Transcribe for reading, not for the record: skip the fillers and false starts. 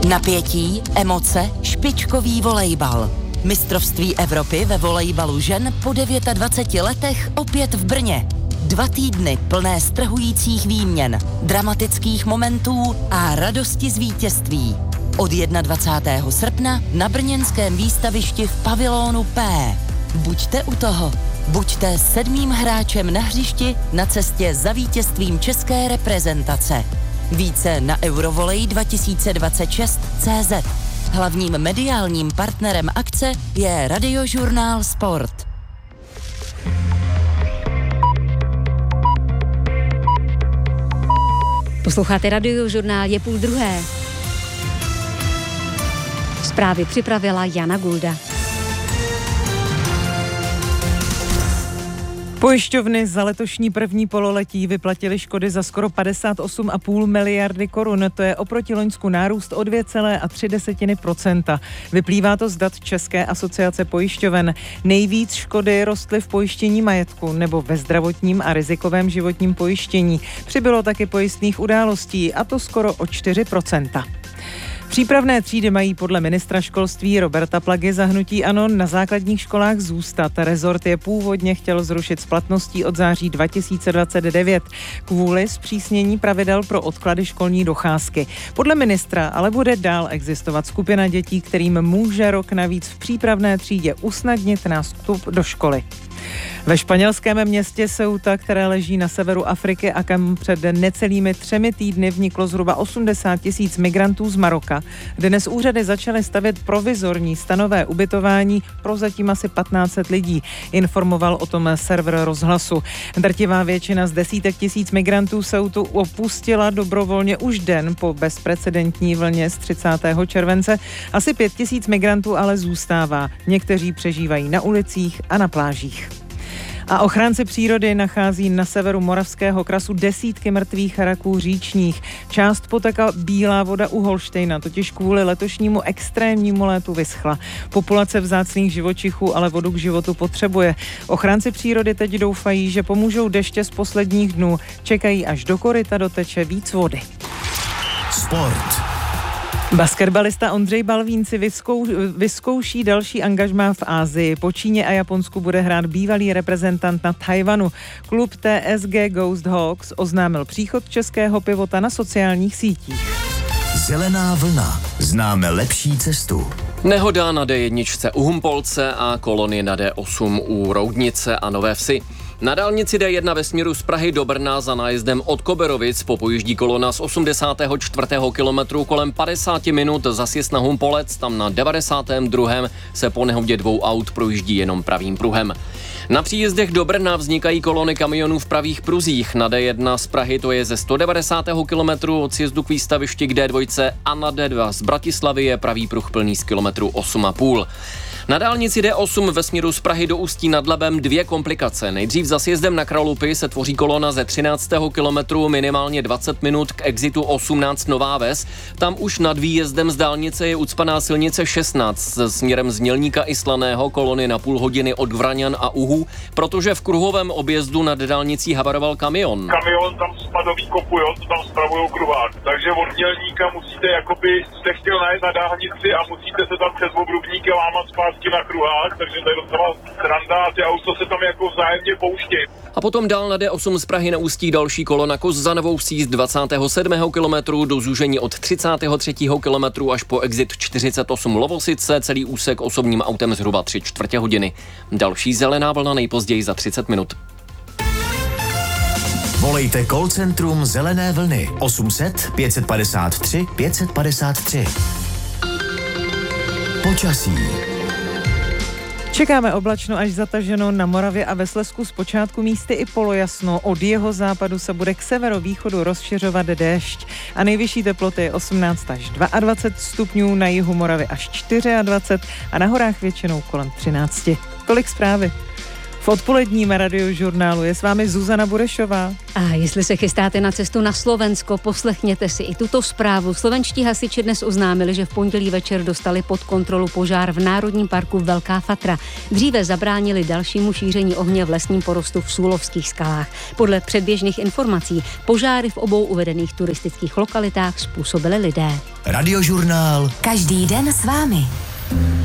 Napětí, emoce, špičkový volejbal. Mistrovství Evropy ve volejbalu žen po 29 letech opět v Brně. 2 týdny plné strhujících výměn, dramatických momentů a radosti z vítězství. Od 21. srpna na brněnském výstavišti v pavilonu P. Buďte u toho. Buďte 7. hráčem na hřišti na cestě za vítězstvím české reprezentace. Více na Eurovolej2026.cz. Hlavním mediálním partnerem akce je Radiožurnál Sport. Posloucháte Radiožurnál, je 12:30. Zprávy připravila Jana Gulda. Pojišťovny za letošní první pololetí vyplatily škody za skoro 58,5 miliardy korun. To je oproti loňsku nárůst o 2,3%. Vyplývá to z dat České asociace pojišťoven. Nejvíc škody rostly v pojištění majetku nebo ve zdravotním a rizikovém životním pojištění. Přibylo taky pojistných událostí, a to skoro o 4%. Přípravné třídy mají podle ministra školství Roberta Plagy za hnutí ANO na základních školách zůstat. Rezort je původně chtěl zrušit s platností od září 2029 kvůli zpřísnění pravidel pro odklady školní docházky. Podle ministra ale bude dál existovat skupina dětí, kterým může rok navíc v přípravné třídě usnadnit nástup do školy. Ve španělském městě Ceuta, které leží na severu Afriky a kam před necelými 3 týdny vniklo zhruba 80 000 migrantů z Maroka, dnes úřady začaly stavět provizorní stanové ubytování pro zatím asi 1500 lidí, informoval o tom server Rozhlasu. Drtivá většina z desítek tisíc migrantů Ceutu opustila dobrovolně už den po bezprecedentní vlně z 30. července. Asi 5 000 migrantů ale zůstává. Někteří přežívají na ulicích a na plážích. A ochránci přírody nachází na severu Moravského krasu desítky mrtvých raků říčních. Část potoka Bílá voda u Holštejna totiž kvůli letošnímu extrémnímu létu vyschla. Populace vzácných živočichů ale vodu k životu potřebuje. Ochránci přírody teď doufají, že pomůžou deště z posledních dnů. Čekají, až do koryta doteče víc vody. Sport. Basketbalista Ondřej Balvín si vyzkouší další angažmá v Asii. Po Číně a Japonsku bude hrát bývalý reprezentant na Tchaj-wanu. Klub TSG Ghost Hawks oznámil příchod českého pivota na sociálních sítích. Zelená vlna. Známe lepší cestu. Nehoda na D1 u Humpolce a kolony na D8 u Roudnice a Nové Vsi. Na dálnici D1 ve směru z Prahy do Brna za nájezdem od Koberovic popojíždí kolona z 84. kilometru kolem 50 minut za sjezd na Humpolec, tam na 92. se po nehodě 2 aut projíždí jenom pravým pruhem. Na příjezdech do Brna vznikají kolony kamionů v pravých pruzích. Na D1 z Prahy to je ze 190. kilometru od sjezdu k výstavišti k D2 a na D2 z Bratislavy je pravý pruh plný z kilometru 8,5. Na dálnici D8 ve směru z Prahy do Ústí nad Labem 2 komplikace. Nejdřív za sjezdem na Kralupy se tvoří kolona ze 13. kilometru minimálně 20 minut k exitu 18 Nová Ves. Tam už nad výjezdem z dálnice je ucpaná silnice 16 směrem z Mělníka i Slaného, kolony na půl hodiny od Vraňan a Uhů, protože v kruhovém objezdu nad dálnicí havaroval kamion. Kamion tam spadový kopu, jo, tam spravujou kruhák. Takže od Mělníka musíte, jste chtěl najet na dálnici a musíte se tam přes obrubníky lámat zpátky na kruhák, takže to je docela sranda a ty auto se tam jako vzájemně pouštějí. A potom dál na D8 z Prahy na Ústí další kolona Kos za Novou Vsí z 27. kilometru do zúžení od 33. kilometru až po exit 48 Lovosice, celý úsek osobním autem zhruba 3/4 hodiny. Další zelená vlna nejpozději za 30 minut. Volejte call centrum Zelené vlny 800 553 553. Počasí. Čekáme oblačno až zataženo na Moravě a ve Slezsku zpočátku místy i polojasno. Od jeho západu se bude k severovýchodu rozšiřovat déšť a nejvyšší teploty je 18 až 22 stupňů, na jihu Moravy až 24 a na horách většinou kolem 13. Tolik zprávy. V odpoledním Radiožurnálu je s vámi Zuzana Burešová. A jestli se chystáte na cestu na Slovensko, poslechněte si i tuto zprávu. Slovenští hasiči dnes oznámili, že v pondělí večer dostali pod kontrolu požár v Národním parku Velká Fatra. Dříve zabránili dalšímu šíření ohně v lesním porostu v Súlovských skalách. Podle předběžných informací požáry v obou uvedených turistických lokalitách způsobili lidé. Radiožurnál. Každý den s vámi.